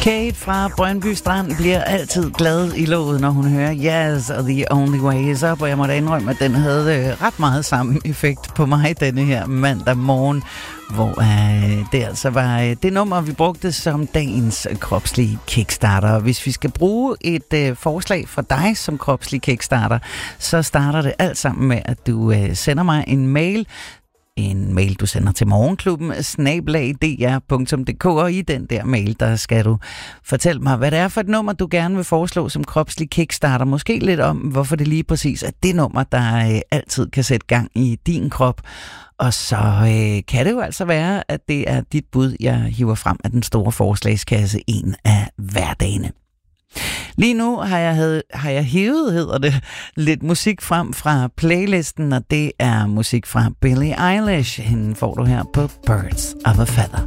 Kate fra Brøndby Strand bliver altid glad i låget, når hun hører Yes, og The Only Way Is Up, og jeg må da indrømme, at den havde ret meget samme effekt på mig denne her mandag morgen, hvor det altså var det nummer, vi brugte som dagens kropslige kickstarter. Hvis vi skal bruge et forslag fra dig som kropslig kickstarter, så starter det alt sammen med, at du sender mig en mail, du sender til morgenklubben @dr.dk, og i den der mail, der skal du fortælle mig, hvad det er for et nummer, du gerne vil foreslå som kropslig kickstarter. Måske lidt om, hvorfor det lige præcis er det nummer, der altid kan sætte gang i din krop. Og så kan det jo altså være, at det er dit bud, jeg hiver frem af den store forslagskasse en af hverdagene. Lige nu har jeg hivet, lidt musik frem fra playlisten, og det er musik fra Billie Eilish. Hende får du her på Birds of a Feather.